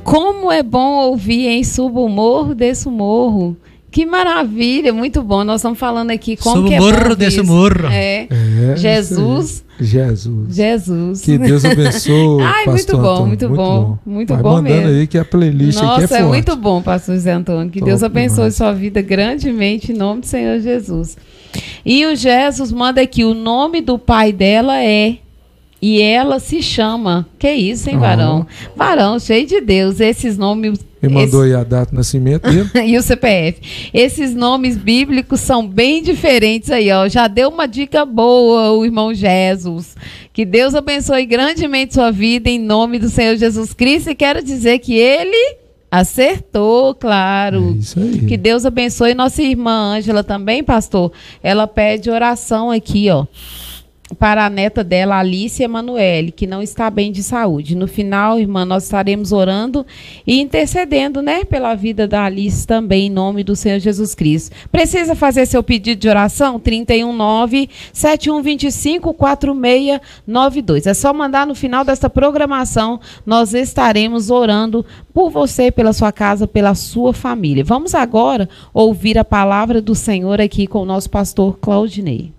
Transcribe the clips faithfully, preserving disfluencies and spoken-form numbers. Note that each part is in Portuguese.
Como é bom ouvir, hein? Suba o morro, desça o morro. Que maravilha, muito bom. Nós estamos falando aqui como Suba que é morro, bom desça o isso. morro. É. É, Jesus. Jesus. Jesus. Que Deus abençoe. Ai, pastor muito bom, Antônio. muito bom, muito Vai bom mandando mesmo. aí que a playlist Nossa, aqui é forte. é muito bom, pastor José Antônio. Que Top Deus abençoe demais. sua vida grandemente, em nome do Senhor Jesus. E o Jesus manda aqui, o nome do pai dela é... E ela se chama. Que isso, hein, varão? Oh. Varão, cheio de Deus. Esses nomes... Ele mandou esse... aí a data de nascimento dele. E o C P F. Esses nomes bíblicos são bem diferentes aí, ó. Já deu uma dica boa o irmão Jesus. Que Deus abençoe grandemente sua vida em nome do Senhor Jesus Cristo. E quero dizer que ele acertou, claro. É isso aí. Que Deus abençoe nossa irmã Ângela também, pastor. Ela pede oração aqui, ó, para a neta dela, Alice Emanuele, que não está bem de saúde. No final, irmã, nós estaremos orando e intercedendo, né, pela vida da Alice também, em nome do Senhor Jesus Cristo. Precisa fazer seu pedido de oração? trinta e um, nove, sete um dois cinco, quatro seis nove dois. É só mandar no final desta programação, nós estaremos orando por você, pela sua casa, pela sua família. Vamos agora ouvir a palavra do Senhor aqui com o nosso pastor Claudinei.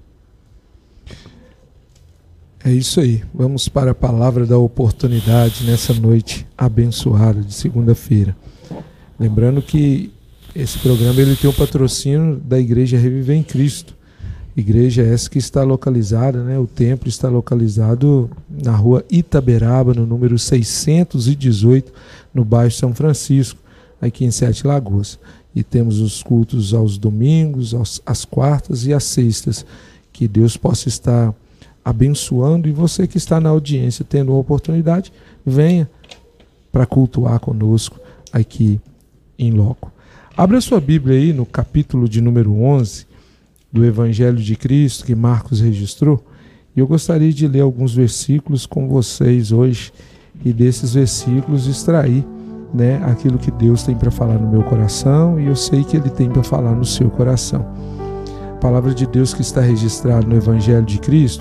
É isso aí. Vamos para a palavra da oportunidade nessa noite abençoada de segunda-feira. Lembrando que esse programa ele tem o patrocínio da Igreja Reviver em Cristo. Igreja essa que está localizada, né? O templo está localizado na rua Itaberaba, no número seiscentos e dezoito, no bairro São Francisco, aqui em Sete Lagoas. E temos os cultos aos domingos, aos, às quartas e às sextas. Que Deus possa estar abençoando, e você que está na audiência tendo uma oportunidade, venha para cultuar conosco aqui em loco. Abra sua Bíblia aí no capítulo de número onze do Evangelho de Cristo que Marcos registrou, e eu gostaria de ler alguns versículos com vocês hoje e desses versículos extrair, né, aquilo que Deus tem para falar no meu coração, e eu sei que Ele tem para falar no seu coração. A palavra de Deus que está registrada no Evangelho de Cristo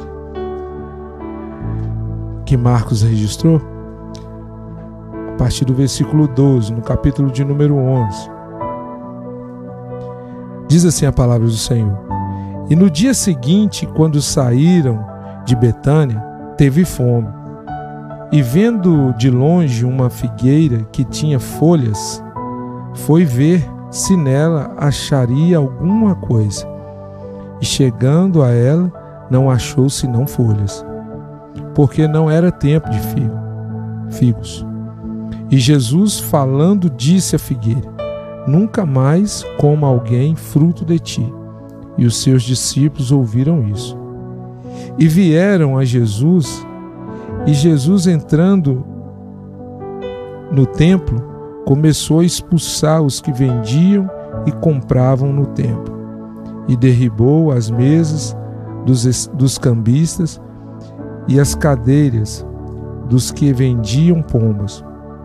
que Marcos registrou, a partir do versículo doze, no capítulo de número onze. Diz assim a palavra do Senhor: E no dia seguinte, quando saíram de Betânia, teve fome. E vendo de longe uma figueira que tinha folhas, foi ver se nela acharia alguma coisa. E chegando a ela, não achou senão folhas, porque não era tempo de figos. E Jesus, falando, disse à figueira: Nunca mais coma alguém fruto de ti. E os seus discípulos ouviram isso. E vieram a Jesus, e Jesus, entrando no templo, começou a expulsar os que vendiam e compravam no templo. E derribou as mesas dos, dos cambistas e as cadeiras dos que vendiam pombas.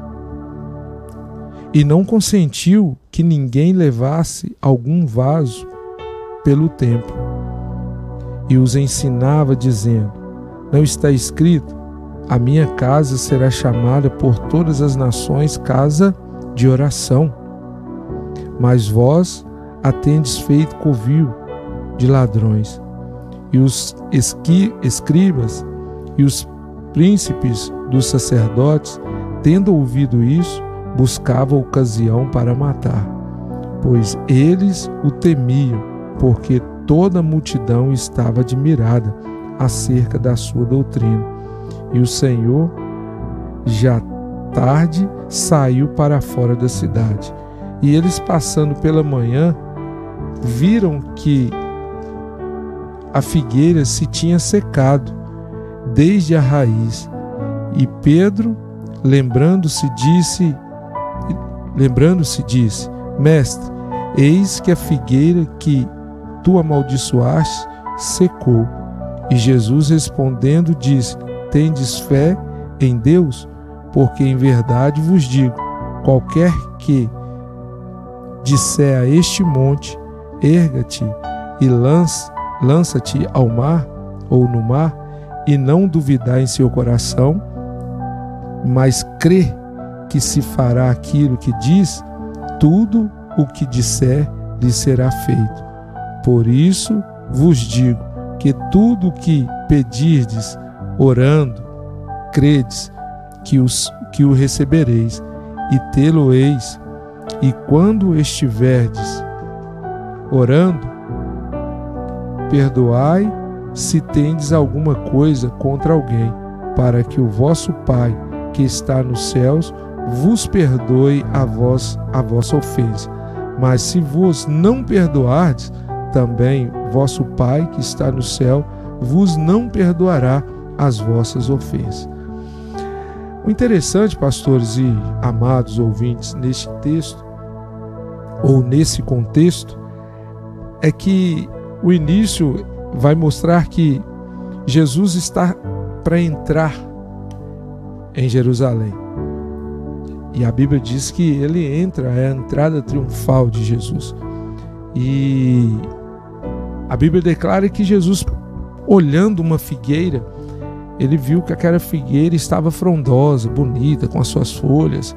E não consentiu que ninguém levasse algum vaso pelo templo. E os ensinava, dizendo: Não está escrito: A minha casa será chamada por todas as nações casa de oração? Mas vós a tendes feito covil de ladrões. E os esqui, escribas e os príncipes dos sacerdotes, tendo ouvido isso, buscavam ocasião para matar, pois eles o temiam, porque toda a multidão estava admirada acerca da sua doutrina. E o Senhor, já tarde, saiu para fora da cidade. E eles, passando pela manhã, viram que a figueira se tinha secado desde a raiz. E Pedro, lembrando-se, disse, lembrando-se, disse: Mestre, eis que a figueira que tu amaldiçoaste secou. E Jesus, respondendo, disse: Tendes fé em Deus? Porque em verdade vos digo, qualquer que disser a este monte: erga-te e lança, lança-te ao mar ou no mar, e não duvidar em seu coração, mas crê que se fará aquilo que diz, tudo o que disser lhe será feito. Por isso vos digo que tudo o que pedirdes, orando, credes que, os, que o recebereis, e tê-lo-eis. E quando estiverdes orando, perdoai se tendes alguma coisa contra alguém, para que o vosso Pai, que está nos céus, vos perdoe a vós a vossa ofensa. Mas se vos não perdoardes, também vosso Pai, que está no céu, vos não perdoará as vossas ofensas. O interessante, pastores e amados ouvintes, neste texto, ou nesse contexto, é que o início vai mostrar que Jesus está para entrar em Jerusalém. E a Bíblia diz que ele entra, é a entrada triunfal de Jesus. E a Bíblia declara que Jesus, olhando uma figueira, ele viu que aquela figueira estava frondosa, bonita, com as suas folhas.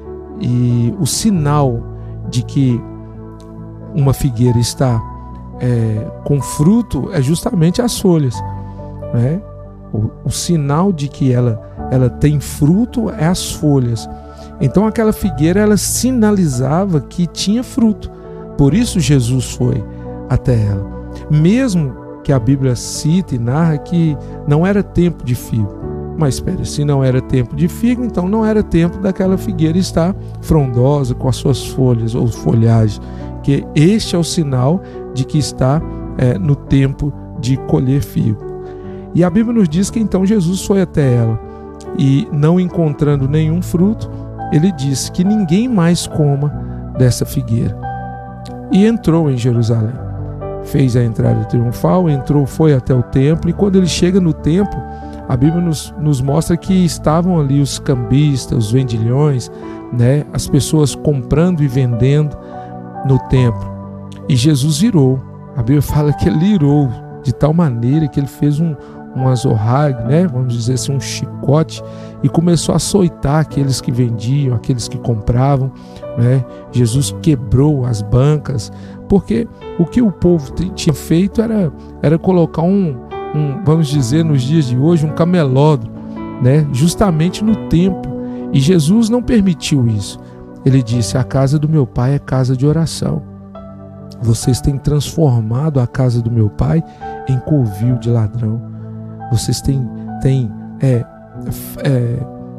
E o sinal de que uma figueira está é, com fruto é justamente as folhas, né? O, o sinal de que ela, ela tem fruto é as folhas. Então aquela figueira, ela sinalizava que tinha fruto. Por isso Jesus foi até ela. Mesmo que a Bíblia cita e narra que não era tempo de figo. Mas espera, se não era tempo de figo, então não era tempo daquela figueira estar frondosa com as suas folhas ou folhagem, que este é o sinal de que está é, no tempo de colher figo. E a Bíblia nos diz que então Jesus foi até ela e, não encontrando nenhum fruto, ele disse que ninguém mais coma dessa figueira. E entrou em Jerusalém. Fez a entrada triunfal, entrou, foi até o templo, e quando ele chega no templo, a Bíblia nos, nos mostra que estavam ali os cambistas, os vendilhões, né? As pessoas comprando e vendendo no templo. E Jesus irou. A Bíblia fala que ele irou de tal maneira que ele fez um, um azorrague, né? Vamos dizer assim, um chicote, e começou a açoitar aqueles que vendiam, aqueles que compravam, né? Jesus quebrou as bancas, porque o que o povo tinha feito era, era colocar um, um, vamos dizer, nos dias de hoje, um camelódromo, né? Justamente no templo. E Jesus não permitiu isso. Ele disse: a casa do meu pai é casa de oração. Vocês têm transformado a casa do meu pai em covil de ladrão. Vocês têm, têm é, é,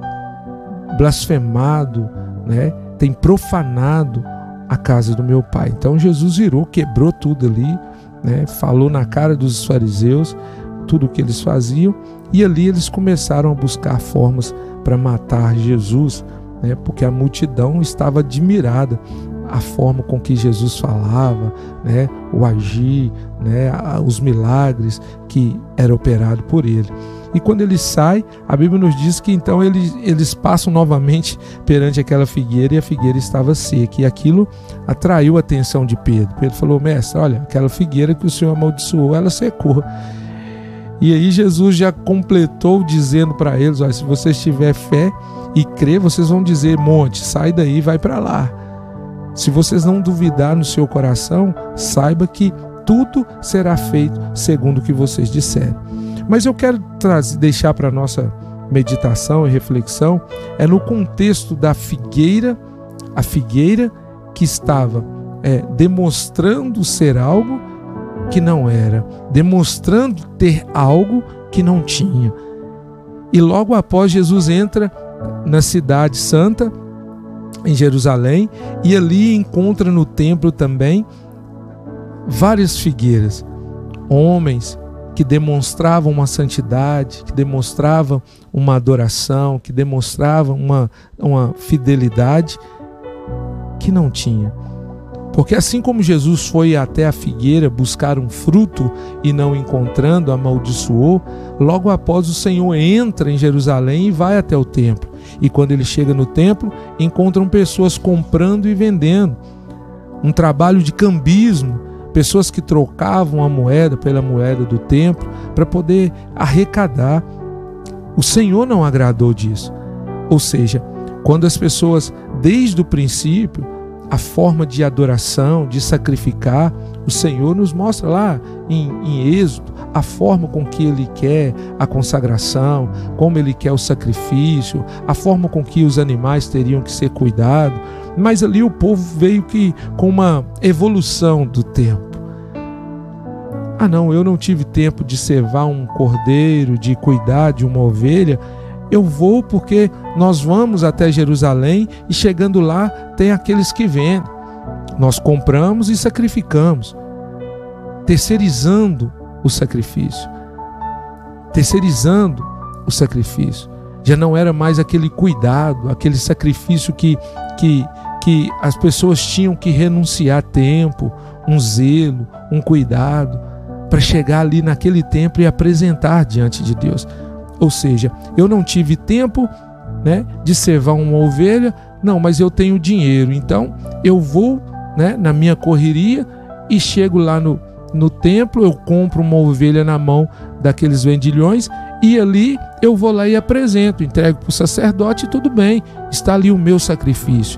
blasfemado, né? Têm profanado a casa do meu pai. Então Jesus virou, quebrou tudo ali, né? Falou na cara dos fariseus tudo o que eles faziam, e ali eles começaram a buscar formas para matar Jesus, né? Porque a multidão estava admirada a forma com que Jesus falava, né? O agir, né? Os milagres que era operado por ele. E quando ele sai, a Bíblia nos diz que então eles, eles passam novamente perante aquela figueira, e a figueira estava seca, e aquilo atraiu a atenção de Pedro. Pedro falou: mestre, olha, aquela figueira que o Senhor amaldiçoou, ela secou. E aí Jesus já completou dizendo para eles: olha, se vocês tiverem fé e crer, vocês vão dizer: monte, sai daí e vai para lá. Se vocês não duvidar no seu coração, saiba que tudo será feito segundo o que vocês disserem. Mas eu quero trazer, deixar para a nossa meditação e reflexão, é no contexto da figueira, a figueira que estava é, demonstrando ser algo que não era, demonstrando ter algo que não tinha. E logo após, Jesus entra na cidade santa, em Jerusalém, e ali encontra no templo também várias figueiras, homens que demonstravam uma santidade, que demonstravam uma adoração, que demonstravam uma, uma fidelidade que não tinha. Porque assim como Jesus foi até a figueira buscar um fruto e não encontrando, amaldiçoou, logo após o Senhor entra em Jerusalém e vai até o templo. E quando ele chega no templo, encontram pessoas comprando e vendendo. Um trabalho de cambismo, pessoas que trocavam a moeda pela moeda do templo para poder arrecadar. O Senhor não agradou disso. Ou seja, Quando as pessoas, desde o princípio, a forma de adoração, de sacrificar, o Senhor nos mostra lá em, em Êxodo a forma com que Ele quer a consagração, como Ele quer o sacrifício, a forma com que os animais teriam que ser cuidados. Mas ali o povo veio que, com uma evolução do tempo. Ah não, eu não tive tempo de cevar um cordeiro, de cuidar de uma ovelha. Eu vou porque nós vamos até Jerusalém e chegando lá tem aqueles que vendem. Nós compramos e sacrificamos, terceirizando o sacrifício. Terceirizando o sacrifício. Já não era mais aquele cuidado, aquele sacrifício que, que, que as pessoas tinham que renunciar tempo, um zelo, um cuidado, para chegar ali naquele templo e apresentar diante de Deus. Ou seja, eu não tive tempo, né, de cevar uma ovelha, não, mas eu tenho dinheiro, então eu vou, né, na minha correria e chego lá no, no templo, eu compro uma ovelha na mão daqueles vendilhões e ali eu vou lá e apresento, entrego para o sacerdote e tudo bem, está ali o meu sacrifício.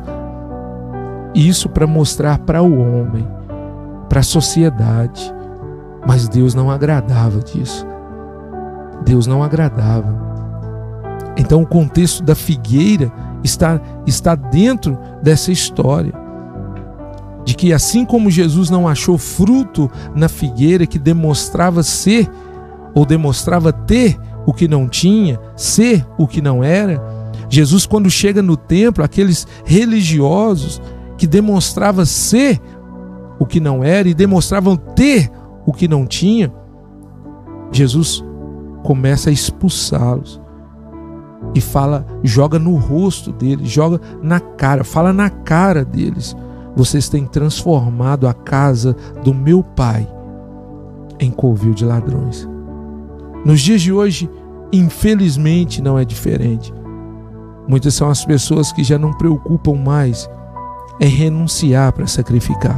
Isso para mostrar para o homem, para a sociedade, mas Deus não agradava disso. Deus não agradava. Então o contexto da figueira está, está dentro dessa história. De que assim como Jesus não achou fruto na figueira que demonstrava ser, ou demonstrava ter o que não tinha, ser o que não era, Jesus, quando chega no templo, aqueles religiosos que demonstravam ser o que não era e demonstravam ter o que não tinha, Jesus começa a expulsá-los e fala, joga no rosto deles, joga na cara, fala na cara deles: vocês têm transformado a casa do meu pai em covil de ladrões. Nos dias de hoje, infelizmente, não é diferente. Muitas são as pessoas que já não preocupam mais em renunciar para sacrificar.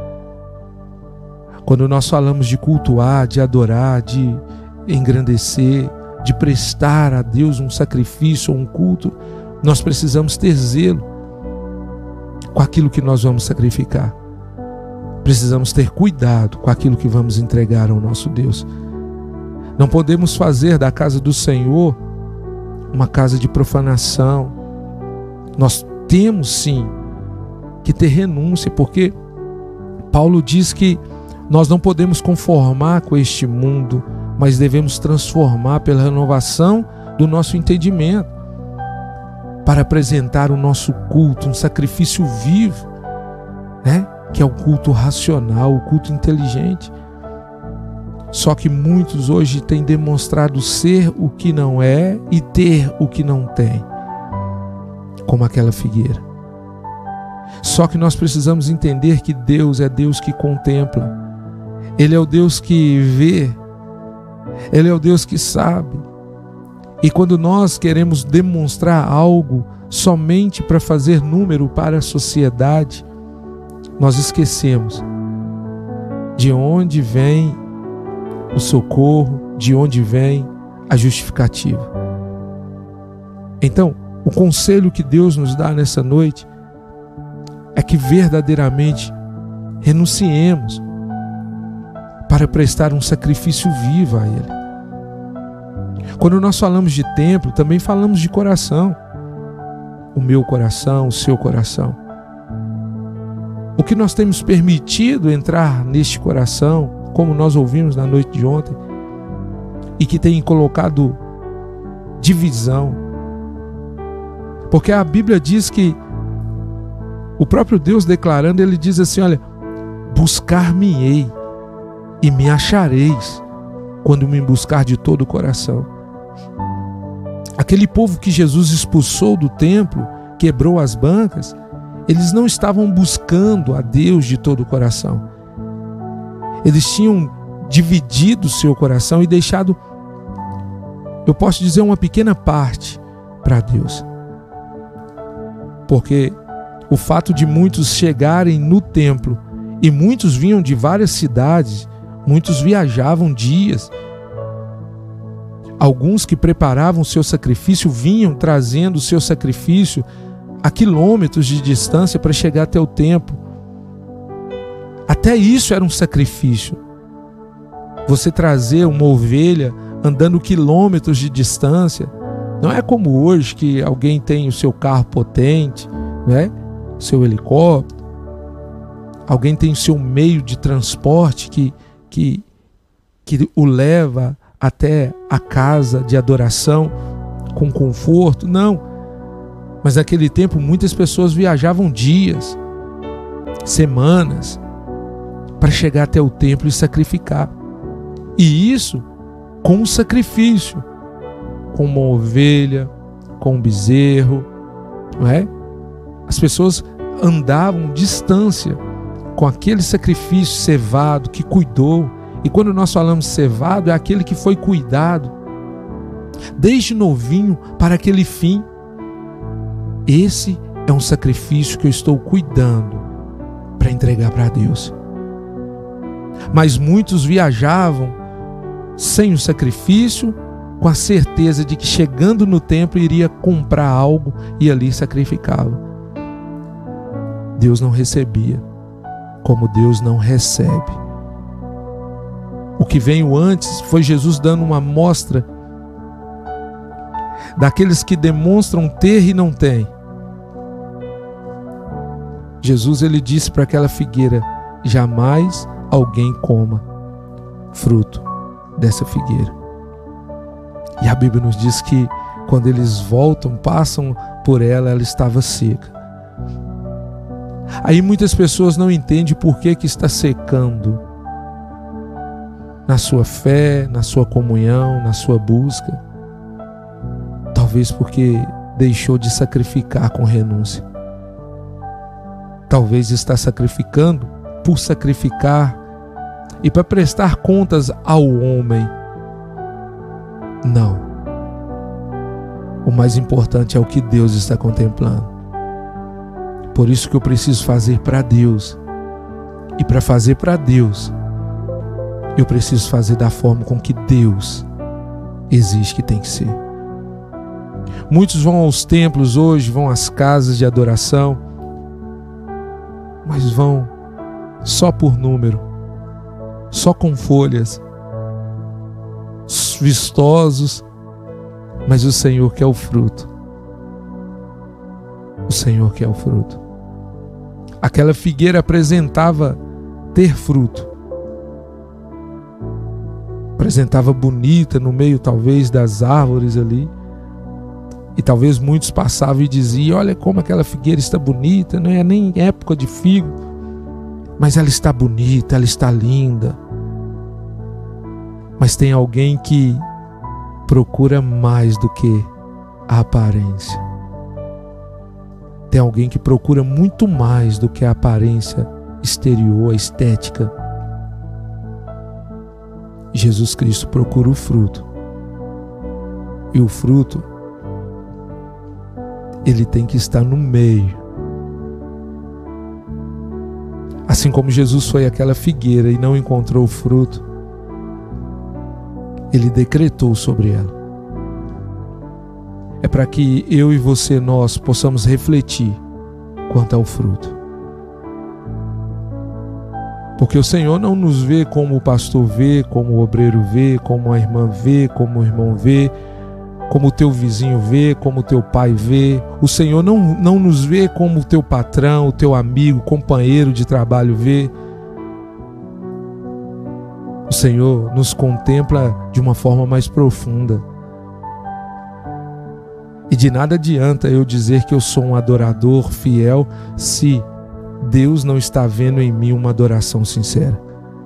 Quando nós falamos de cultuar, de adorar, de engrandecer, de prestar a Deus um sacrifício ou um culto, nós precisamos ter zelo com aquilo que nós vamos sacrificar. Precisamos ter cuidado com aquilo que vamos entregar ao nosso Deus. Não podemos fazer da casa do Senhor uma casa de profanação. Nós temos sim que ter renúncia, porque Paulo diz que nós não podemos conformar com este mundo, mas devemos transformar pela renovação do nosso entendimento, para apresentar o nosso culto, um sacrifício vivo, né? Que é o culto racional, o culto inteligente. Só que muitos hoje têm demonstrado ser o que não é e ter o que não tem, como aquela figueira. Só que nós precisamos entender que Deus é Deus que contempla. Ele é o Deus que vê. Ele é o Deus que sabe. E quando nós queremos demonstrar algo somente para fazer número para a sociedade, nós esquecemos de onde vem o socorro, de onde vem a justificativa. Então, o conselho que Deus nos dá nessa noite é que verdadeiramente renunciemos para prestar um sacrifício vivo a Ele. Quando nós falamos de templo, também falamos de coração. O meu coração, o seu coração. O que nós temos permitido entrar neste coração, como nós ouvimos na noite de ontem, e que tem colocado divisão. Porque a Bíblia diz que o próprio Deus declarando, Ele diz assim, olha, buscar-me-ei e me achareis quando me buscar de todo o coração. Aquele povo que Jesus expulsou do templo, quebrou as bancas, eles não estavam buscando a Deus de todo o coração. Eles tinham dividido o seu coração e deixado, eu posso dizer, uma pequena parte para Deus. Porque o fato de muitos chegarem no templo, e muitos vinham de várias cidades, muitos viajavam dias, alguns que preparavam o seu sacrifício vinham trazendo o seu sacrifício a quilômetros de distância para chegar até o templo. Até isso era um sacrifício. Você trazer uma ovelha andando quilômetros de distância, não é como hoje que alguém tem o seu carro potente, né? Seu helicóptero, alguém tem o seu meio de transporte que, que, que o leva até a casa de adoração com conforto. Não, mas naquele tempo muitas pessoas viajavam dias, semanas, para chegar até o templo e sacrificar. E isso com um sacrifício, com uma ovelha, com um bezerro, não é? As pessoas andavam distância com aquele sacrifício cevado, que cuidou. E quando nós falamos cevado, é aquele que foi cuidado desde novinho para aquele fim. Esse é um sacrifício que eu estou cuidando para entregar para Deus. Mas muitos viajavam sem o sacrifício, com a certeza de que chegando no templo iria comprar algo e ali sacrificava. Deus não recebia, como Deus não recebe. O que veio antes foi Jesus dando uma amostra daqueles que demonstram ter e não têm. Jesus, ele disse para aquela figueira: jamais alguém coma fruto dessa figueira. E a Bíblia nos diz que quando eles voltam, passam por ela, ela estava seca. Aí muitas pessoas não entendem por que que está secando na sua fé, na sua comunhão, na sua busca. Talvez porque deixou de sacrificar com renúncia. Talvez está sacrificando por sacrificar e para prestar contas ao homem. Não. O mais importante é o que Deus está contemplando. Por isso que eu preciso fazer para Deus. E para fazer para Deus, eu preciso fazer da forma com que Deus exige que tem que ser. Muitos vão aos templos hoje, vão às casas de adoração, mas vão só por número, só com folhas, vistosos, mas o Senhor quer o fruto. O Senhor quer o fruto. Aquela figueira apresentava ter fruto. Apresentava bonita no meio talvez das árvores ali. E talvez muitos passavam e diziam: olha como aquela figueira está bonita, não é nem época de figo, mas ela está bonita, ela está linda. Mas tem alguém que procura mais do que a aparência. Tem alguém que procura muito mais do que a aparência exterior, a estética. Jesus Cristo procura o fruto. E o fruto, ele tem que estar no meio. Assim como Jesus foi àquela figueira e não encontrou o fruto, ele decretou sobre ela. É para que eu e você, nós, possamos refletir quanto ao fruto. Porque o Senhor não nos vê como o pastor vê, como o obreiro vê, como a irmã vê, como o irmão vê, como o teu vizinho vê, como o teu pai vê. O Senhor não, não nos vê como o teu patrão, o teu amigo, companheiro de trabalho vê. O Senhor nos contempla de uma forma mais profunda. E de nada adianta eu dizer que eu sou um adorador fiel se Deus não está vendo em mim uma adoração sincera.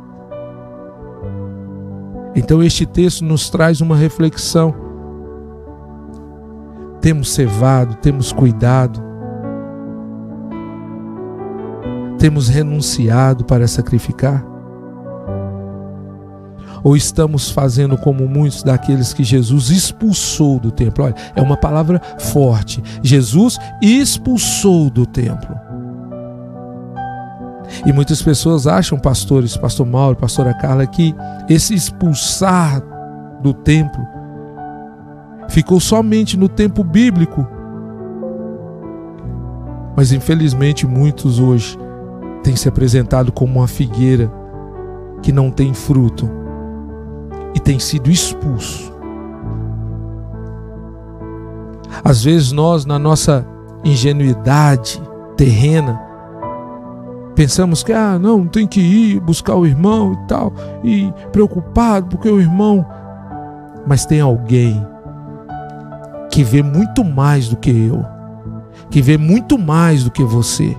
Então este texto nos traz uma reflexão. Temos cevado, temos cuidado, temos renunciado para sacrificar? Ou estamos fazendo como muitos daqueles que Jesus expulsou do templo? Olha, é uma palavra forte. Jesus expulsou do templo. E muitas pessoas acham, pastores, pastor Mauro, pastora Carla, que esse expulsar do templo ficou somente no tempo bíblico. Mas infelizmente muitos hoje têm se apresentado como uma figueira que não tem fruto e tem sido expulso. Às vezes nós, na nossa ingenuidade terrena, pensamos que, ah, não, tem que ir buscar o irmão e tal, e preocupado porque o irmão... Mas tem alguém que vê muito mais do que eu, que vê muito mais do que você,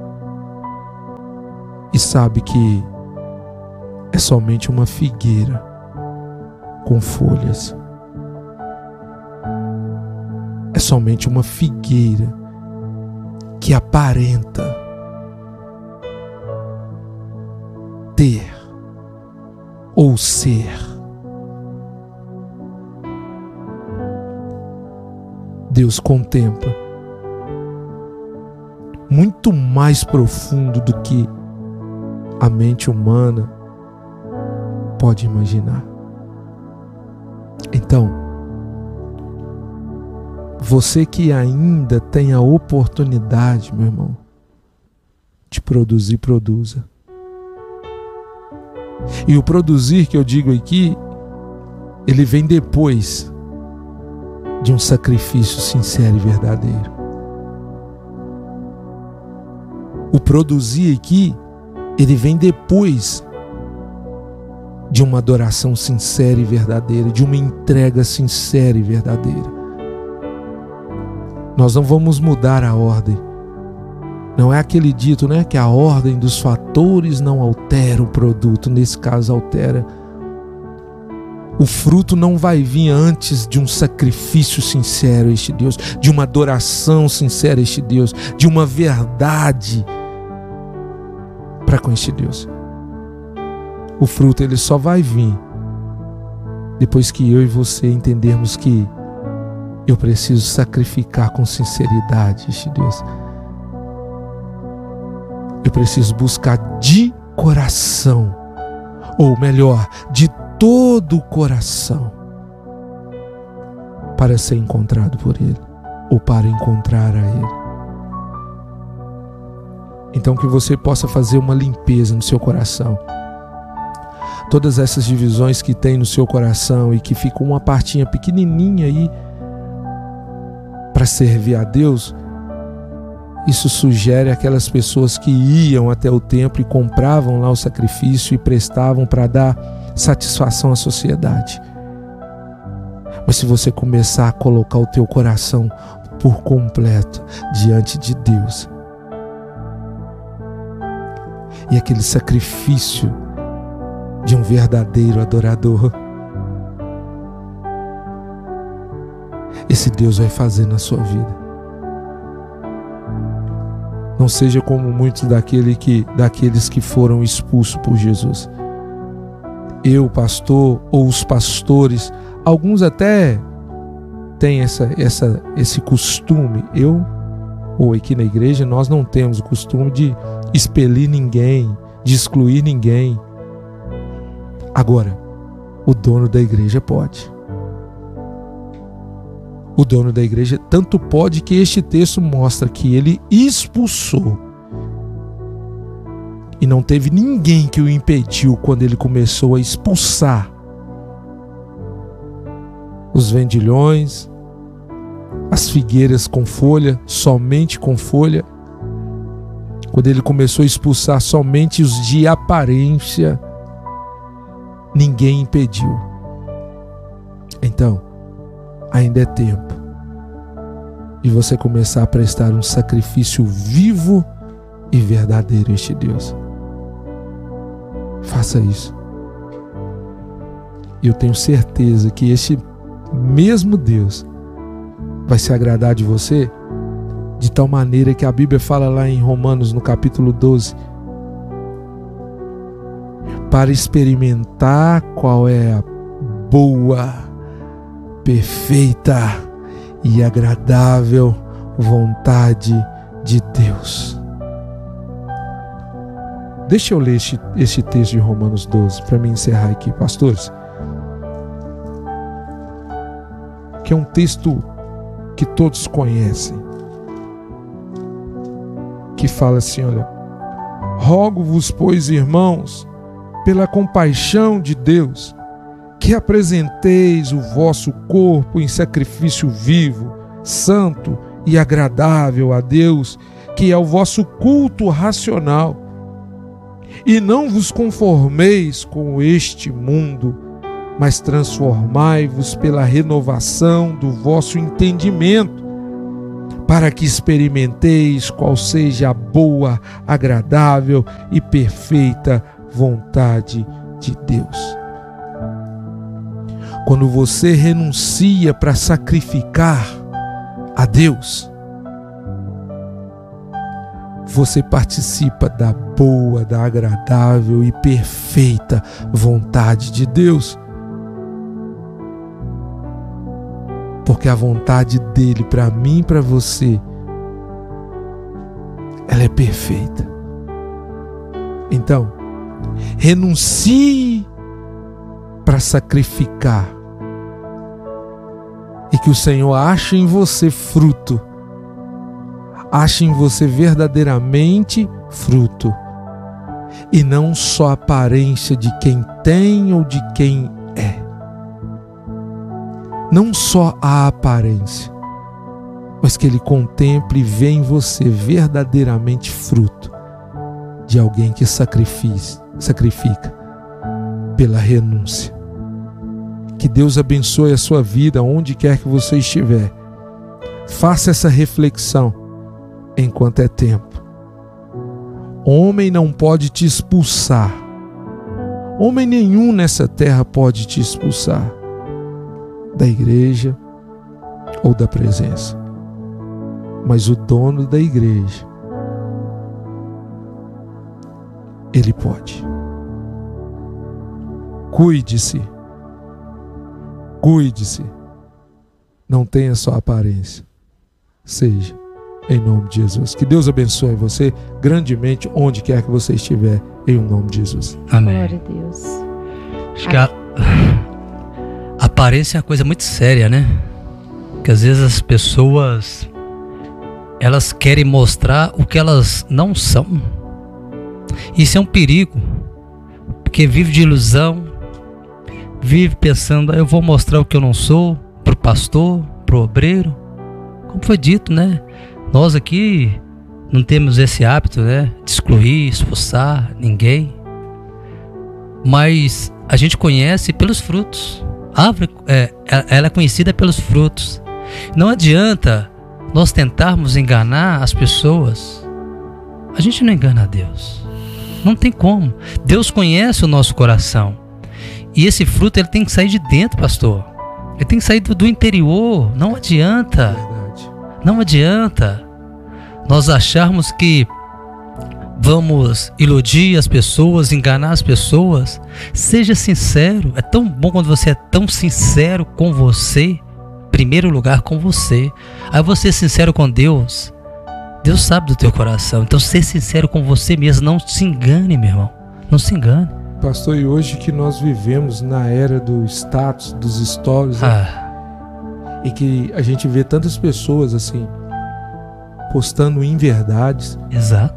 e sabe que é somente uma figueira com folhas. É somente uma figueira que aparenta ter ou ser. Deus contempla muito mais profundo do que a mente humana pode imaginar. Então, você que ainda tem a oportunidade, meu irmão, de produzir, produza. E o produzir que eu digo aqui, ele vem depois de um sacrifício sincero e verdadeiro. O produzir aqui, ele vem depois de uma adoração sincera e verdadeira, de uma entrega sincera e verdadeira. Nós não vamos mudar a ordem. Não é aquele dito, né, que a ordem dos fatores não altera o produto. Nesse caso, altera. O fruto não vai vir antes de um sacrifício sincero a este Deus, de uma adoração sincera a este Deus, de uma verdade para com este Deus. O fruto, ele só vai vir depois que eu e você entendermos que eu preciso sacrificar com sinceridade este Deus. Eu preciso buscar de coração, ou melhor, de todo o coração, para ser encontrado por Ele, ou para encontrar a Ele. Então que você possa fazer uma limpeza no seu coração. Todas essas divisões que tem no seu coração e que ficam uma partinha pequenininha aí para servir a Deus, isso sugere aquelas pessoas que iam até o templo e compravam lá o sacrifício e prestavam para dar satisfação à sociedade. Mas se você começar a colocar o teu coração por completo diante de Deus, e aquele sacrifício de um verdadeiro adorador, esse Deus vai fazer na sua vida. Não seja como muitos daquele que, daqueles que foram expulsos por Jesus. Eu, pastor, ou os pastores, alguns até têm essa, essa, esse costume. Eu, ou aqui na igreja, nós não temos o costume de expelir ninguém, de excluir ninguém. Agora, o dono da igreja pode. O dono da igreja tanto pode que este texto mostra que ele expulsou. E não teve ninguém que o impediu quando ele começou a expulsar os vendilhões, as figueiras com folha, somente com folha. Quando ele começou a expulsar somente os de aparência, ninguém impediu. Então, ainda é tempo de você começar a prestar um sacrifício vivo e verdadeiro a este Deus. Faça isso. E eu tenho certeza que este mesmo Deus vai se agradar de você de tal maneira que a Bíblia fala lá em Romanos, no capítulo doze, para experimentar qual é a boa, perfeita e agradável vontade de Deus. Deixa eu ler este, este texto de Romanos doze para me encerrar aqui, pastores. Que é um texto que todos conhecem. que fala assim, olha: rogo-vos, pois, irmãos, pela compaixão de Deus, que apresenteis o vosso corpo em sacrifício vivo, santo e agradável a Deus, que é o vosso culto racional. E não vos conformeis com este mundo, mas transformai-vos pela renovação do vosso entendimento, para que experimenteis qual seja a boa, agradável e perfeita vontade de Deus. Quando você renuncia para sacrificar a Deus, você participa da boa, da agradável e perfeita vontade de Deus. Porque a vontade dele para mim e para você, ela é perfeita. Então, renuncie para sacrificar, e que o Senhor ache em você fruto, ache em você verdadeiramente fruto, e não só aparência de quem tem ou de quem é. Não só a aparência, mas que Ele contemple e vê em você verdadeiramente fruto de alguém que sacrifica, sacrifica pela renúncia. Que Deus abençoe a sua vida onde quer que você estiver. Faça essa reflexão enquanto é tempo. Homem não pode te expulsar. Homem nenhum nessa terra pode te expulsar da igreja ou da presença. Mas o dono da igreja, ele pode. Cuide-se. Cuide-se. Não tenha só aparência. Seja, em nome de Jesus. Que Deus abençoe você grandemente onde quer que você estiver, em nome de Jesus. Amém. Glória a Deus. Acho que a, a aparência é uma coisa muito séria, né? Que às vezes as pessoas, elas querem mostrar o que elas não são. Isso é um perigo, porque vive de ilusão, vive pensando: eu vou mostrar o que eu não sou para o pastor, para o obreiro. Como foi dito, né? Nós aqui não temos esse hábito, né, de excluir, expulsar ninguém, mas a gente conhece pelos frutos. A árvore, é, ela é conhecida pelos frutos. Não adianta nós tentarmos enganar as pessoas. A gente não engana a Deus. Não tem como. Deus conhece o nosso coração. E esse fruto, ele tem que sair de dentro, pastor. Ele tem que sair do, do interior. Não adianta. Verdade. Não adianta nós acharmos que vamos iludir as pessoas, enganar as pessoas. Seja sincero. É tão bom quando você é tão sincero com você. Em primeiro lugar, com você. Aí você é sincero com Deus. Deus sabe do teu coração. Então, ser sincero com você mesmo. Não se engane, meu irmão. Não se engane. Pastor, e hoje que nós vivemos na era do status, dos stories, Ah, né? E que a gente vê tantas pessoas assim postando inverdades, exato.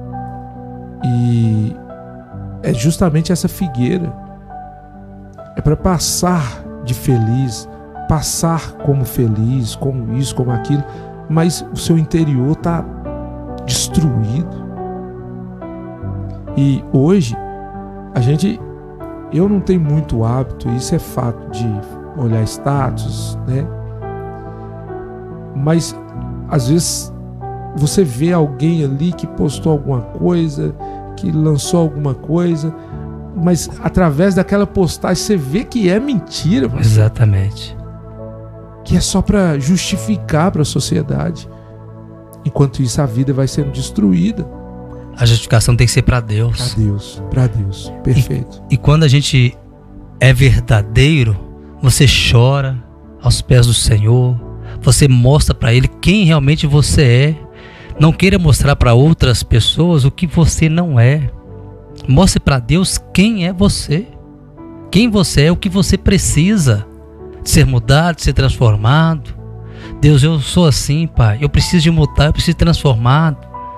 e é justamente essa figueira. É para passar de feliz, passar como feliz, como isso, como aquilo, mas o seu interior está destruído. E hoje a gente, eu não tenho muito hábito, isso é fato, de olhar status, né? Mas às vezes você vê alguém ali que postou alguma coisa, que lançou alguma coisa, mas através daquela postagem você vê que é mentira, mas Exatamente. que é só para justificar para a sociedade. Enquanto isso, a vida vai sendo destruída. A justificação tem que ser para Deus. Para Deus, para Deus. Perfeito. E quando a gente é verdadeiro, você chora aos pés do Senhor. Você mostra para Ele quem realmente você é. Não queira mostrar para outras pessoas o que você não é. Mostre para Deus quem é você. Quem você é, o que você precisa. De ser mudado, de ser transformado. Deus, eu sou assim, Pai. Eu preciso de mudar, eu preciso de transformado.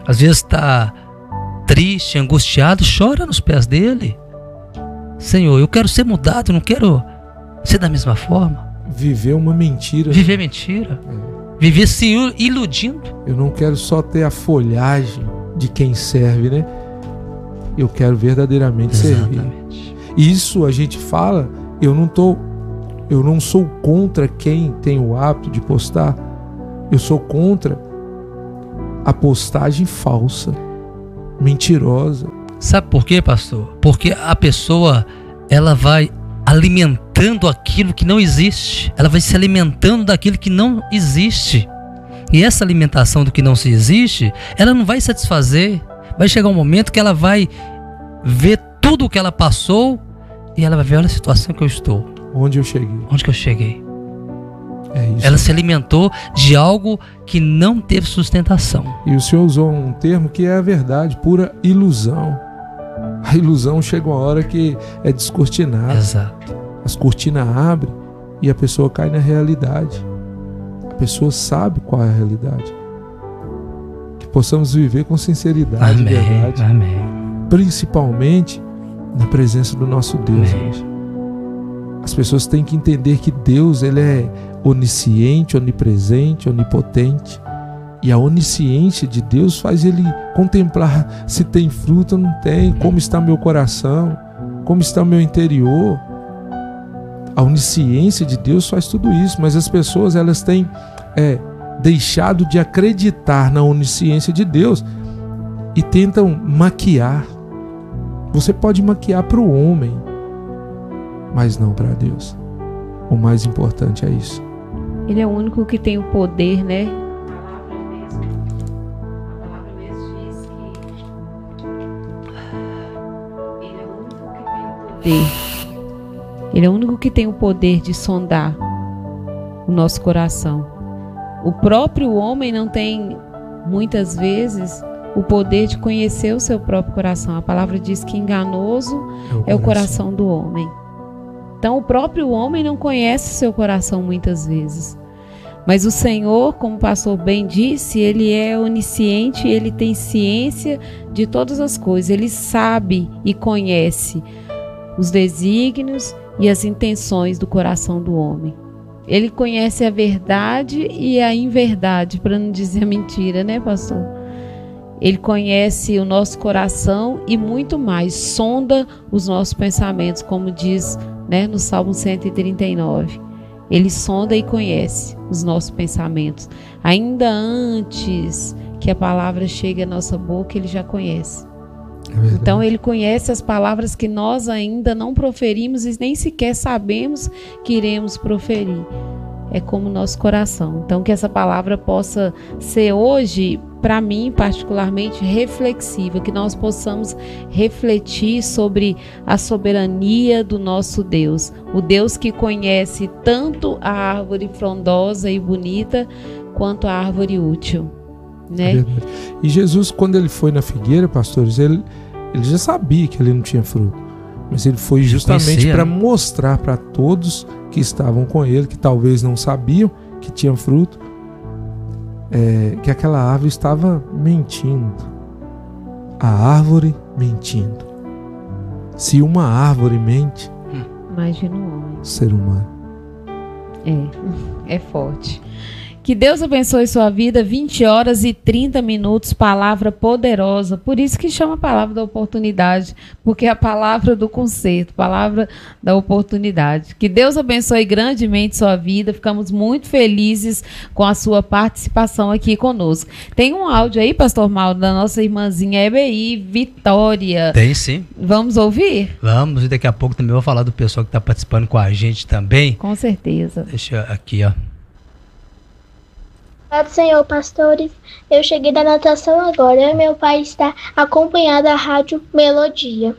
às vezes está triste, angustiado, chora nos pés dele. Senhor, eu quero ser mudado, eu não quero ser da mesma forma. Viver uma mentira. Viver mentira. É. Viver se iludindo. Eu não quero só ter a folhagem de quem serve, né? Eu quero verdadeiramente Exatamente. servir. Isso a gente fala, eu não tô, eu não sou contra quem tem o hábito de postar. Eu sou contra a postagem falsa, mentirosa. Sabe por quê, pastor? Porque a pessoa, ela vai alimentando aquilo que não existe. Ela vai se alimentando daquilo que não existe. E essa alimentação do que não se existe, ela não vai satisfazer. Vai chegar um momento que ela vai ver tudo o que ela passou e ela vai ver, olha a situação que eu estou. Onde eu cheguei. Onde que eu cheguei. É isso. Ela se alimentou de algo que não teve sustentação. E o senhor usou um termo que é a verdade, pura ilusão. A ilusão chega uma hora que é descortinada. Exato. As cortinas abrem e a pessoa cai na realidade. A pessoa sabe qual é a realidade. Que possamos viver com sinceridade, amém, verdade. Amém. Principalmente na presença do nosso Deus. Hoje. As pessoas têm que entender que Deus, ele é onisciente, onipresente, onipotente. E a onisciência de Deus faz ele contemplar se tem fruto ou não tem, como está meu coração, como está meu interior. A onisciência de Deus faz tudo isso, mas as pessoas, elas têm é, deixado de acreditar na onisciência de Deus e tentam maquiar. Você pode maquiar para o homem, mas não para Deus. O mais importante é isso. Ele é o único que tem o poder, né? Ele é o único que tem o poder de sondar o nosso coração. O próprio homem não tem, muitas vezes, o poder de conhecer o seu próprio coração. A palavra diz que enganoso é o, é o coração do homem. Então, o próprio homem não conhece o seu coração muitas vezes. Mas o Senhor, como o pastor bem disse, Ele é onisciente, Ele tem ciência de todas as coisas. Ele sabe e conhece os desígnios e as intenções do coração do homem. Ele conhece a verdade e a inverdade, para não dizer mentira, né, pastor? Ele conhece o nosso coração e muito mais, sonda os nossos pensamentos, como diz, né, no Salmo cento e trinta e nove. Ele sonda e conhece os nossos pensamentos. Ainda antes que a palavra chegue à nossa boca, Ele já conhece. É então Ele conhece as palavras que nós ainda não proferimos e nem sequer sabemos que iremos proferir. É como o nosso coração. Então que essa palavra possa ser hoje, para mim particularmente, reflexiva, que nós possamos refletir sobre a soberania do nosso Deus, o Deus que conhece tanto a árvore frondosa e bonita quanto a árvore útil, né? É e Jesus, quando ele foi na figueira, pastores, ele, ele já sabia que ele não tinha fruto, mas ele foi justamente para mostrar para todos que estavam com ele, que talvez não sabiam que tinha fruto, é, que aquela árvore estava mentindo. A árvore mentindo. Se uma árvore mente, imagina um homem. Ser humano. É, é forte. Que Deus abençoe sua vida, vinte horas e trinta minutos, palavra poderosa. Por isso que chama a palavra da oportunidade, porque é a palavra do conserto, palavra da oportunidade. Que Deus abençoe grandemente sua vida. Ficamos muito felizes com a sua participação aqui conosco. Tem um áudio aí, pastor Mauro, da nossa irmãzinha E B I, Vitória. Tem sim. Vamos ouvir? Vamos, e daqui a pouco também vou falar do pessoal que está participando com a gente também. Com certeza. Deixa aqui, ó. Obrigado, Senhor, pastores. Eu cheguei da natação agora. Meu pai está acompanhado da Rádio Melodia.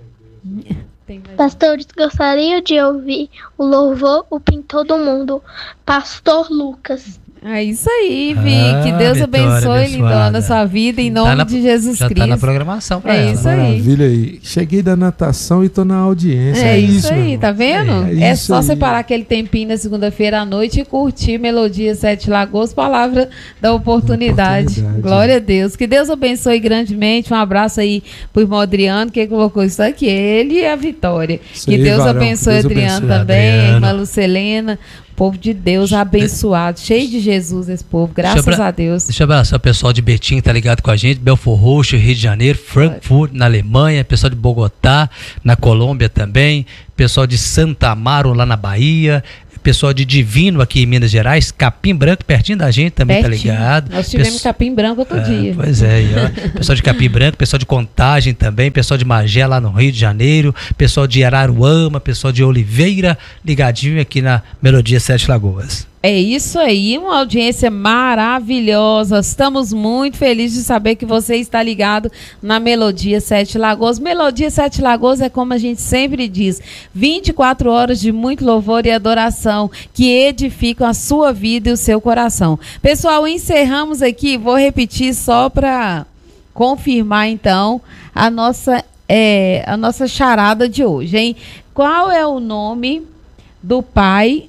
Pastores, gostaria de ouvir o louvor, o pintor do mundo, Pastor Lucas. É isso aí, Vi. Ah, que Deus Vitória, abençoe, lindona, abençoada. a sua vida, em nome Tá na- de Jesus Já Cristo. tá na programação pra É ela. isso aí. Maravilha aí. Cheguei da natação e tô na audiência. É, É, isso, isso, meu aí, irmão. tá vendo? É É, isso só aí. separar aquele tempinho na segunda-feira à noite e curtir Melodia Sete Lagoas, palavra da oportunidade. Oportunidade. Glória a Deus. Que Deus abençoe grandemente. Um abraço aí pro irmão Adriano, que colocou isso aqui. Ele e a Vitória. Isso que aí, Deus varão. abençoe Que Deus Adriano abençoe. também, a Adriano. irmã Lucelena. Povo de Deus abençoado, cheio de Jesus esse povo, graças Deixa eu abra- a Deus. Deixa eu abraçar o pessoal de Betim que tá ligado com a gente, Belfort Roxo, Rio de Janeiro, Frankfurt, na Alemanha, pessoal de Bogotá, na Colômbia também, pessoal de Santa Amaro, lá na Bahia, pessoal de Divino, aqui em Minas Gerais, Capim Branco, pertinho da gente também, Pertinho. tá ligado? Nós tivemos Pesso- capim branco outro É, dia. Pois é, aí, ó. Pessoal de Capim Branco, pessoal de Contagem também, pessoal de Magé lá no Rio de Janeiro, pessoal de Araruama, pessoal de Oliveira, ligadinho aqui na Melodia Sete Lagoas. É isso aí, uma audiência maravilhosa. Estamos muito felizes de saber que você está ligado na Melodia Sete Lagoas. Melodia Sete Lagoas é como a gente sempre diz, vinte e quatro horas de muito louvor e adoração que edificam a sua vida e o seu coração. Pessoal, encerramos aqui, vou repetir só para confirmar então a nossa, é, a nossa charada de hoje, hein? Qual é o nome do pai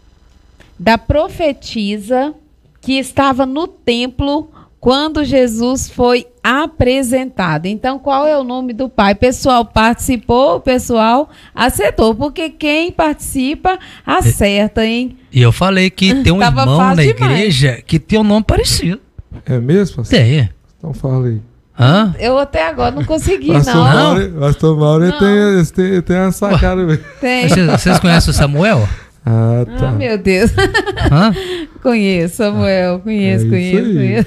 da profetisa que estava no templo quando Jesus foi apresentado? Então, qual é o nome do pai? Pessoal participou, o pessoal acertou, porque quem participa acerta, hein? E eu falei que tem um Tava irmão fácil na demais. igreja que tem um nome parecido. É mesmo, pastor? Tem. Então fala aí. Hã? Eu até agora não consegui, Pastor não. Mauro, Pastor Mauro ele Não. tem, ele tem, tem uma sacada mesmo. Tem. Vocês, vocês conhecem o Samuel? Ah, tá. Ah, meu Deus. Hã? Conheço, Samuel. Conheço, É isso conheço, aí. conheço.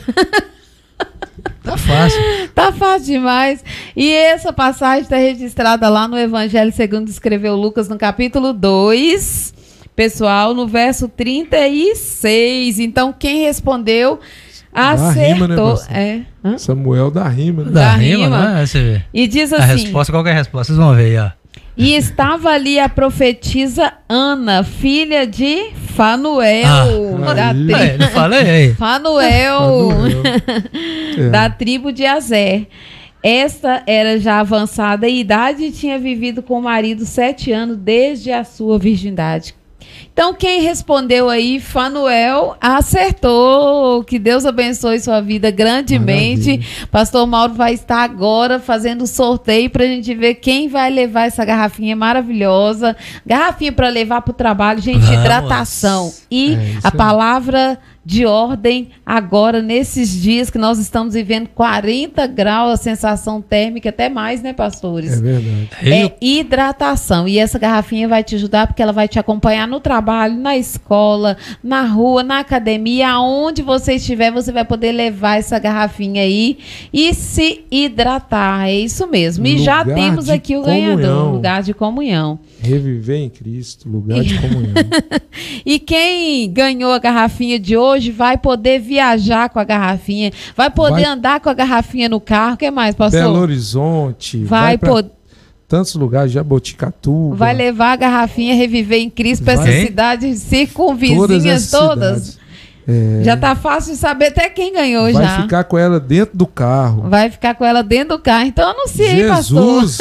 Tá fácil. Tá fácil demais. E essa passagem está registrada lá no Evangelho segundo escreveu Lucas, no capítulo dois, pessoal, no verso trinta e seis. Então, quem respondeu, Dá rima, né, acertou. pastor? É. Hã? Samuel da rima, né? Da, Da rima, rima. né? Você vê. E diz A assim: resposta, qual que é a resposta? Vocês vão ver aí, ó. e estava ali a profetisa Ana, filha de Fanuel, Ah, da, aí. tri- É, não falei aí. Fanuel, Fanuel. É. da tribo de Azer. Esta era já avançada em idade e tinha vivido com o marido sete anos desde a sua virgindade. Então, quem respondeu aí, Fanuel, acertou. Que Deus abençoe sua vida grandemente. Maravilha. Pastor Mauro vai estar agora fazendo o sorteio para a gente ver quem vai levar essa garrafinha maravilhosa. Garrafinha para levar para o trabalho, gente, Vamos. hidratação. E É isso a aí. palavra de ordem agora, nesses dias que nós estamos vivendo quarenta graus, a sensação térmica, até mais, né, pastores? É verdade. Eu- É hidratação. E essa garrafinha vai te ajudar porque ela vai te acompanhar no trabalho, na escola, na rua, na academia, aonde você estiver, você vai poder levar essa garrafinha aí e se hidratar. É isso mesmo. E já Lugar temos de aqui o comunhão. ganhador, lugar de comunhão. Reviver em Cristo, lugar de comunhão. E quem ganhou a garrafinha de hoje vai poder viajar com a garrafinha, vai poder Vai- andar com a garrafinha no carro. O que mais, pastor? Belo Horizonte, vai vai pra poder. tantos lugares, Jaboticatuba. Vai levar a garrafinha Reviver em Cristo para Vai. essas Quem? cidades todas circunvizinhas essas todas. cidades. É, Já tá fácil de saber até quem ganhou vai já. ficar com ela dentro do carro. Vai ficar com ela dentro do carro. Então anuncia aí, pastor. Jesus!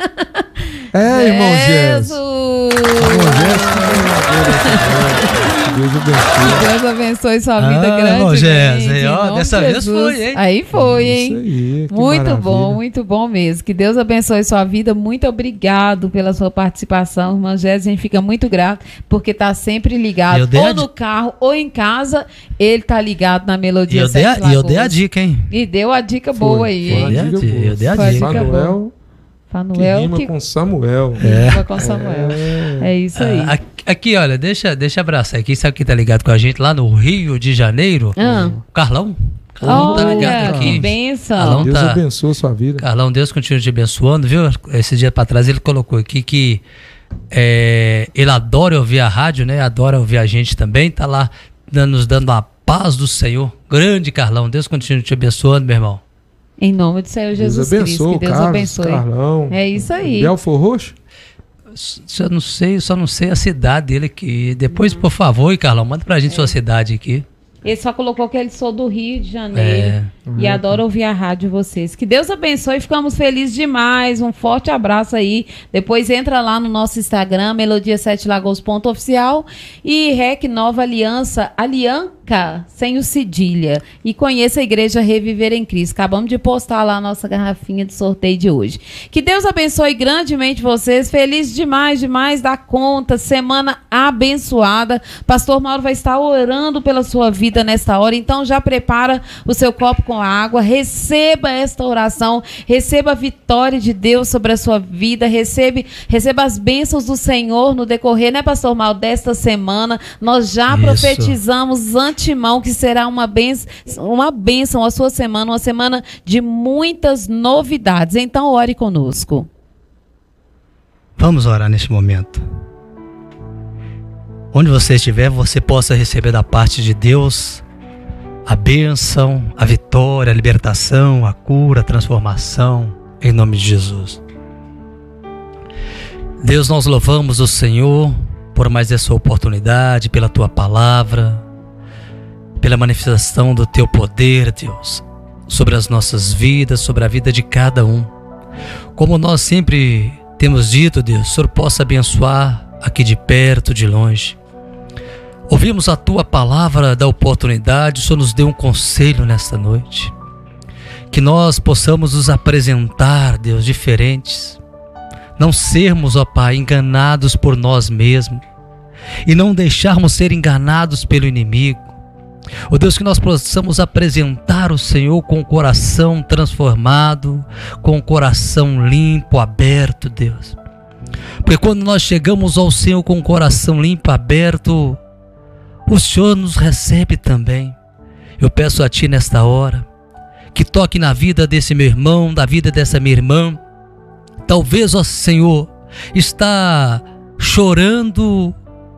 É, irmão Jesus! Jesus! Irmão Jesus, Deus abençoe. Que Deus abençoe sua Ah, vida grande. irmão Jesus, aí, ó, dessa vez foi, hein? Aí foi, hein? Isso aí, que Muito maravilha. bom, muito bom mesmo. Que Deus abençoe sua vida. Muito obrigado pela sua participação, irmã Jéssica. A gente fica muito grato porque está sempre ligado. Eu dei Ou a no di- carro ou em casa, ele tá ligado na E melodia eu, dei a, Sete e eu dei a Lagoas. dica, hein? E deu a dica Foi, boa aí, foi Eu uma hein? dei a dica dica, boa. eu dei a Foi dica. dica Fanuel, que Fanuel rima que com Samuel. rima com Samuel. É, É. isso aí. Ah, aqui, aqui, olha, deixa, deixa eu abraçar aqui. Sabe quem tá ligado com a gente lá no Rio de Janeiro? Ah. O Carlão. Carlão tá ligado Olha, aqui. que bênção. Carlão Deus tá- abençoe sua vida. Carlão, Deus continue te abençoando, viu? Esse dia pra trás ele colocou aqui que é, ele adora ouvir a rádio, né? Adora ouvir a gente também. Tá lá dando- nos dando a paz do Senhor. Grande Carlão, Deus continue te abençoando, meu irmão. Em nome do Senhor Deus Jesus abençoe, Cristo. Que Deus Carlos, abençoe. Carlão. É isso aí. Belfort Roxo? Eu não sei, só não sei a cidade dele aqui. Depois, por favor, Carlão, manda pra gente sua cidade aqui. Ele só colocou que ele sou do Rio de Janeiro É. e adora ouvir a rádio de vocês. Que Deus abençoe, ficamos felizes demais. Um forte abraço aí. Depois entra lá no nosso Instagram, melodia sete lagoas ponto oficial e R E C Nova Aliança, Alianca, sem o cedilha. E conheça a Igreja Reviver em Cristo. Acabamos de postar lá a nossa garrafinha de sorteio de hoje. Que Deus abençoe grandemente vocês. Feliz demais, demais da conta. Semana abençoada. Pastor Mauro vai estar orando pela sua vida nesta hora, então já prepara o seu copo com água, receba esta oração, receba a vitória de Deus sobre a sua vida, recebe, receba as bênçãos do Senhor no decorrer, né, Pastor Mauro, desta semana. Nós já Isso. profetizamos antemão que será uma bênção, uma bênção a sua semana, uma semana de muitas novidades. Então ore conosco. Vamos orar neste momento. Onde você estiver, você possa receber da parte de Deus a bênção, a vitória, a libertação, a cura, a transformação, em nome de Jesus. Deus, nós louvamos o Senhor por mais essa oportunidade, pela Tua palavra, pela manifestação do Teu poder, Deus, sobre as nossas vidas, sobre a vida de cada um. Como nós sempre temos dito, Deus, o Senhor possa abençoar aqui de perto, de longe. Ouvimos a Tua palavra da oportunidade, o Senhor nos deu um conselho nesta noite. Que nós possamos nos apresentar, Deus, diferentes. Não sermos, ó Pai, enganados por nós mesmos. E não deixarmos ser enganados pelo inimigo. Ó Deus, que nós possamos apresentar o Senhor com o coração transformado, com o coração limpo, aberto, Deus. Porque quando nós chegamos ao Senhor com o coração limpo, aberto, o Senhor nos recebe também. Eu peço a Ti nesta hora, que toque na vida desse meu irmão, da vida dessa minha irmã. Talvez, ó Senhor, está chorando,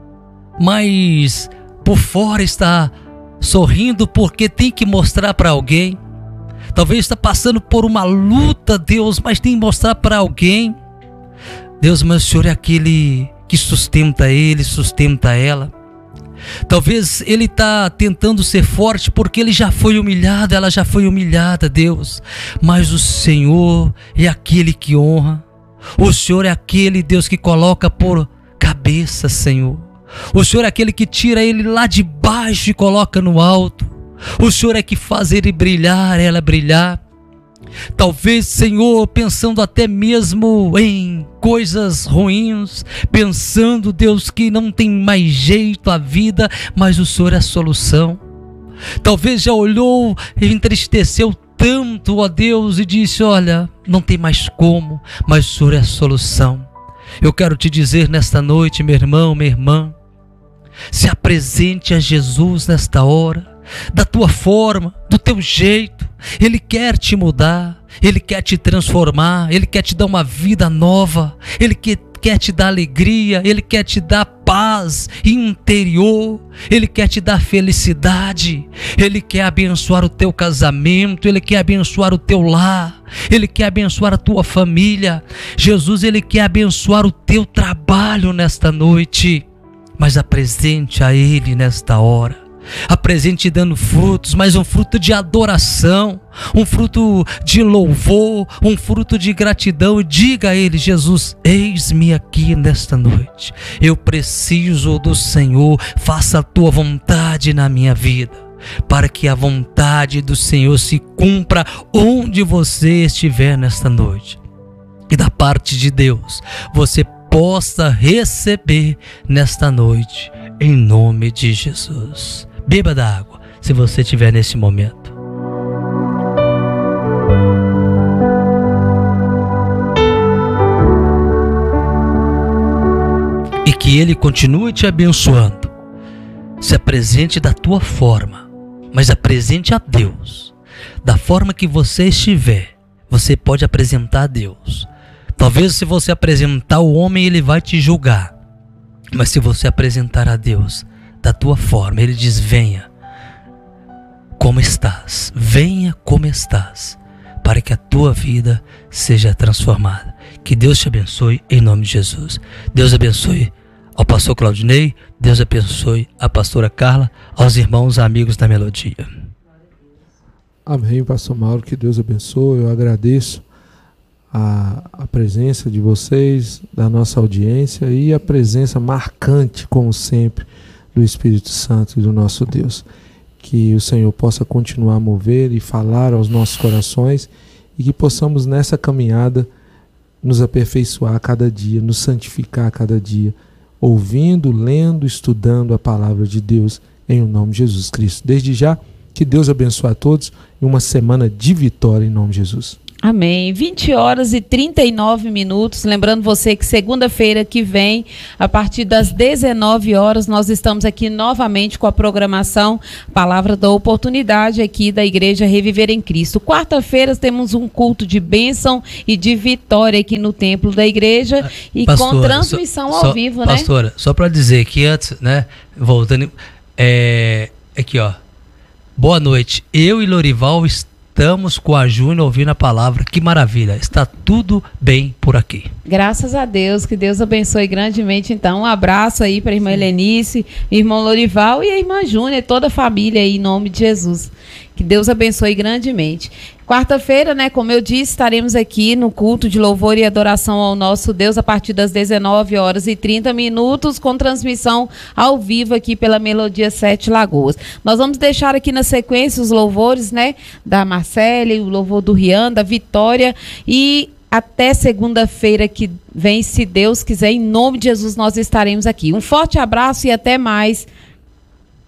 mas por fora está sorrindo porque tem que mostrar para alguém. Talvez está passando por uma luta, Deus, mas tem que mostrar para alguém. Deus, mas o Senhor é aquele que sustenta ele, sustenta ela. Talvez ele está tentando ser forte porque ele já foi humilhado, ela já foi humilhada, Deus. Mas o Senhor é aquele que honra. O Senhor é aquele, Deus, que coloca por cabeça, Senhor. O Senhor é aquele que tira ele lá de baixo e coloca no alto. O Senhor é que faz ele brilhar, ela brilhar. Talvez, Senhor, pensando até mesmo em coisas ruins, pensando, Deus, que não tem mais jeito a vida, mas o Senhor é a solução. Talvez já olhou e entristeceu tanto, ó Deus, e disse, olha, não tem mais como, mas o Senhor é a solução. Eu quero te dizer nesta noite, meu irmão, minha irmã, se apresente a Jesus nesta hora, da tua forma, do teu jeito. Ele quer te mudar, Ele quer te transformar, Ele quer te dar uma vida nova, Ele quer, quer te dar alegria, Ele quer te dar paz interior, Ele quer te dar felicidade, Ele quer abençoar o teu casamento, Ele quer abençoar o teu lar, Ele quer abençoar a tua família. Jesus, Ele quer abençoar o teu trabalho nesta noite, mas apresente a Ele nesta hora. Apresente dando frutos, mas um fruto de adoração, um fruto de louvor, um fruto de gratidão. E diga a Ele, Jesus, eis-me aqui nesta noite. Eu preciso do Senhor, faça a tua vontade na minha vida, para que a vontade do Senhor se cumpra onde você estiver nesta noite. E da parte de Deus, você possa receber nesta noite, em nome de Jesus. Beba da água, se você estiver nesse momento. E que Ele continue te abençoando. Se apresente da tua forma, mas apresente a Deus. Da forma que você estiver, você pode apresentar a Deus. Talvez se você apresentar o homem, ele vai te julgar. Mas se você apresentar a Deus da tua forma, Ele diz, venha como estás, venha como estás, para que a tua vida seja transformada. Que Deus te abençoe em nome de Jesus. Deus abençoe ao pastor Claudinei, Deus abençoe a pastora Carla, aos irmãos amigos da Melodia. Amém, pastor Mauro, que Deus abençoe. Eu agradeço a, a presença de vocês, da nossa audiência e a presença marcante, como sempre, do Espírito Santo e do nosso Deus. Que o Senhor possa continuar a mover e falar aos nossos corações e que possamos nessa caminhada nos aperfeiçoar a cada dia, nos santificar a cada dia, ouvindo, lendo, estudando a palavra de Deus em o nome de Jesus Cristo. Desde já, que Deus abençoe a todos e uma semana de vitória em nome de Jesus. Amém. vinte horas e trinta e nove minutos. Lembrando você que segunda-feira que vem, a partir das dezenove horas, nós estamos aqui novamente com a programação Palavra da Oportunidade aqui da Igreja Reviver em Cristo. Quarta-feira temos um culto de bênção e de vitória aqui no templo da igreja e pastora, com transmissão só, ao só, vivo, pastora, né? Pastora, só para dizer que antes, né, voltando, é, aqui ó, boa noite, eu e Lorival estamos Estamos com a Júnior ouvindo a palavra. Que maravilha. Está tudo bem por aqui. Graças a Deus. Que Deus abençoe grandemente. Então, um abraço aí para a irmã Helenice, irmão Lorival e a irmã Júnior, toda a família aí, em nome de Jesus. Que Deus abençoe grandemente. Quarta-feira, né, como eu disse, estaremos aqui no culto de louvor e adoração ao nosso Deus a partir das dezenove horas e trinta minutos, com transmissão ao vivo aqui pela Melodia Sete Lagoas. Nós vamos deixar aqui na sequência os louvores, né, da Marcele, o louvor do Rian, da Vitória, e até segunda-feira que vem, se Deus quiser, em nome de Jesus nós estaremos aqui. Um forte abraço e até mais.